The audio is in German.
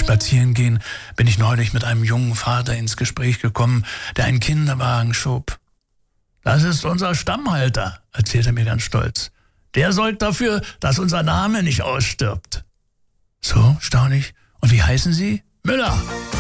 Spazierengehen bin ich neulich mit einem jungen Vater ins Gespräch gekommen, der einen Kinderwagen schob. »Das ist unser Stammhalter«, erzählte er mir ganz stolz. »Der sorgt dafür, dass unser Name nicht ausstirbt.« »So, staune ich. Und wie heißen Sie?« »Müller.«